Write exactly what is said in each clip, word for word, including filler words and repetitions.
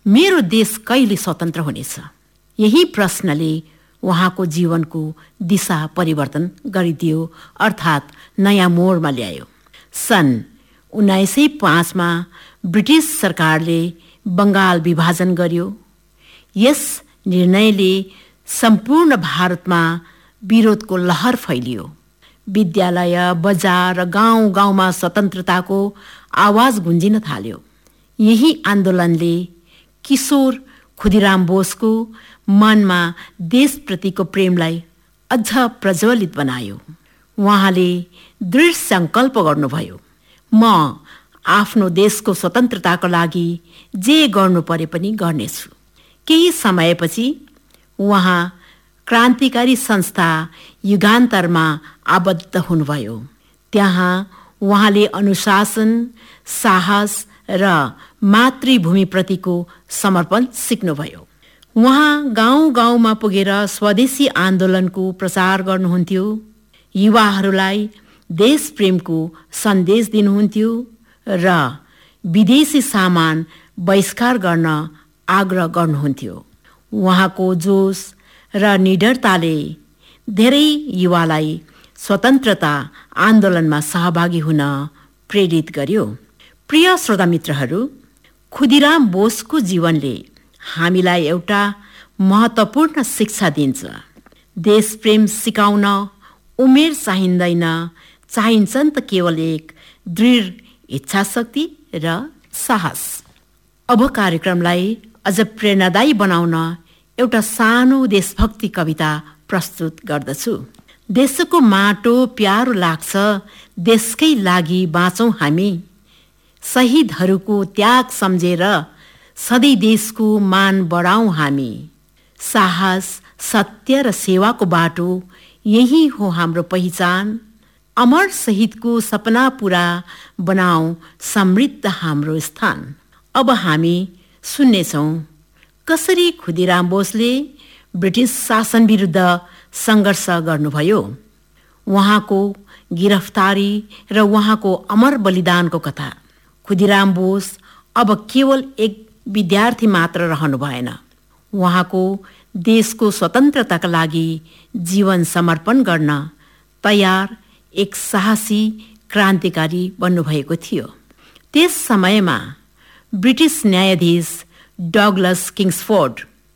मेरो देश कहिले स्वतन्त्र हुनेछ? यही प्रश्नले उहाँको जीवनको दिशा परिवर्तन गरिदियो, अर्थात् नयाँ मोडमा ल्यायो। सन् उन्नाइस सय पाँचमा ब्रिटिस सरकारले बङ्गाल विभाजन गर्यो। यस निर्णयले सम्पूर्ण भारतमा विरोधको लहर फैलियो। विद्यालय, बजार र गाउँ गाउँमा स्वतन्त्रताको आवाज गुन्जिन थाल्यो। यही आन्दोलनले किशोर खुदिराम बोसको मनमा देशप्रतिको प्रेमलाई अझ प्रज्वलित बनायो। उहाँले दृढ सङ्कल्प गर्नुभयो, म आफ्नो देशको स्वतन्त्रताको लागि जे गर्नु परे पनि गर्नेछु। केही समयपछि उहाँ क्रान्तिकारी संस्था युगान्तरमा आबद्ध हुनुभयो। त्यहाँ उहाँले अनुशासन, साहस र मातृभूमिप्रतिको समर्पण सिक्नुभयो। उहाँ गाउँ गाउँमा पुगेर स्वदेशी आन्दोलनको प्रचार गर्नुहुन्थ्यो, युवाहरूलाई देशप्रेमको सन्देश दिनुहुन्थ्यो र विदेशी सामान बहिष्कार गर्न आग्रह गर्नुहुन्थ्यो। उहाँको जोश र निडरताले धेरै युवालाई स्वतन्त्रता आन्दोलनमा सहभागी हुन प्रेरित गर्यो। प्रिय श्रोता मित्रहरू, खुदिराम बोसको जीवनले हामीलाई एउटा महत्त्वपूर्ण शिक्षा दिन्छ। देशप्रेम सिकाउन उमेर चाहिँदैन, चाहिन्छन् त केवल एक दृढ इच्छाशक्ति र साहस। अब कार्यक्रमलाई अझ प्रेरणादायी बनाउन एउटा सानो देशभक्ति कविता प्रस्तुत गर्दछु। देशको माटो प्यारो लाग्छ, देशकै लागि बाँचौँ हामी। शहीदहरूको त्याग सम्झेर सधैँ देशको मान बढाउँ हामी। साहस, सत्य र सेवाको बाटो, यही हो हाम्रो पहिचान। अमर शहीदको सपना पुरा बनाऊ, समृद्ध हाम्रो स्थान। अब हामी सुन्नेछौँ कसरी खुदिराम बोसले ब्रिटिस शासन विरुद्ध सङ्घर्ष गर्नुभयो। उहाँको गिरफ्तारी र उहाँको अमर बलिदानको कथा। खुदिराम बोस अब केवल एक विद्यार्थी मात्र रहनु भएन। उहाँको देशको स्वतन्त्रताका लागि जीवन समर्पण गर्न तयार एक साहसी क्रान्तिकारी बन्नुभएको थियो। त्यस समयमा ब्रिटिस न्यायाधीश डगलस किङ्सफोर्ड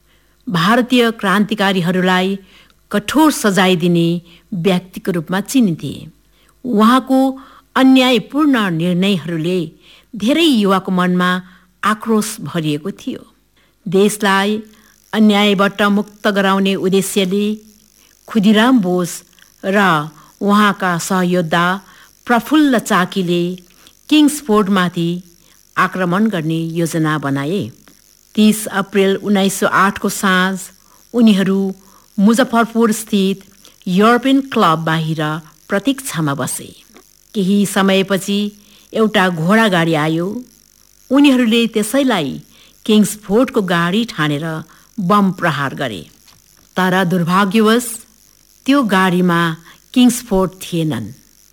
भारतीय क्रान्तिकारीहरूलाई कठोर सजाय दिने व्यक्तिको रूपमा चिनिन्थे। उहाँको अन्यायपूर्ण निर्णयहरूले धेरै युवाको मनमा आक्रोश भरिएको थियो। देशलाई अन्यायबाट मुक्त गराउने उद्देश्यले खुदिराम बोस र उहाँका सहयोद्धा प्रफुल्ल चाकीले किङ्सफोर्डमाथि आक्रमण गर्ने योजना बनाए। तीस अप्रेल उन्नाइस सौ आठको साँझ उनीहरू मुजफ्फरपुर स्थित युरोपियन क्लब बाहिर प्रतीक्षामा बसे। केही समयपछि एउटा घोडा गाडी आयो। उनीहरूले त्यसैलाई किङ्सफोर्डको गाडी ठानेर बम प्रहार गरे। तर दुर्भाग्यवश त्यो गाडीमा किङ्सफोर्ड थिएनन्।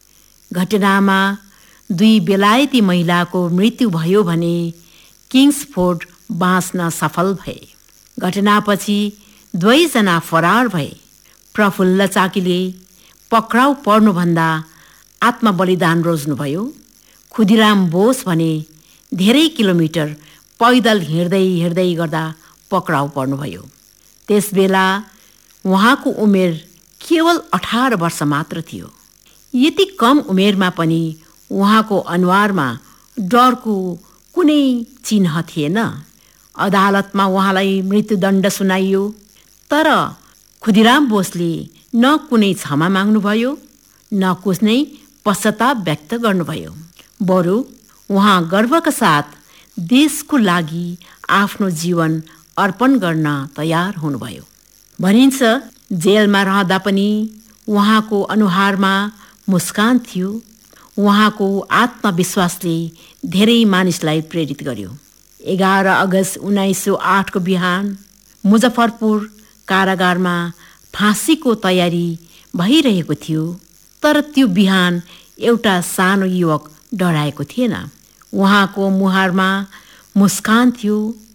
घटनामा दुई बेलायती महिलाको मृत्यु भयो भने किङ्सफोर्ड बाँच्न सफल भए। घटनापछि दुवैजना फरार भए। प्रफुल्ल चाकीले पक्राउ पर्नुभन्दा आत्मबलिदान रोज्नुभयो। खुदिराम बोस भने धेरै किलोमिटर पैदल हिँड्दै हिँड्दै गर्दा पक्राउ पर्नुभयो। त्यसबेला उहाँको उमेर केवल अठार वर्ष मात्र थियो। यति कम उमेरमा पनि उहाँको अनुहारमा डरको कुनै चिन्ह थिएन। अदालतमा उहाँलाई मृत्युदण्ड सुनाइयो। तर खुदिराम बोसले न कुनै क्षमा माग्नुभयो, न कुनै पश्चाताप व्यक्त गर्नुभयो। बरु उहाँ गर्वका साथ देशको लागि आफ्नो जीवन अर्पण गर्न तयार हुनुभयो। भनिन्छ जेलमा रहँदा पनि उहाँको अनुहारमा मुस्कान थियो। उहाँको आत्मविश्वासले धेरै मानिसलाई प्रेरित गर्यो। एघार अगस्त उन्नाइस सौ आठको बिहान मुजफ्फरपुर कारागारमा फाँसीको तयारी भइरहेको थियो। तर त्यो बिहान एउटा सानो युवक डराएको थिएन। उहाँको मुहारमा मुस्कान थियो।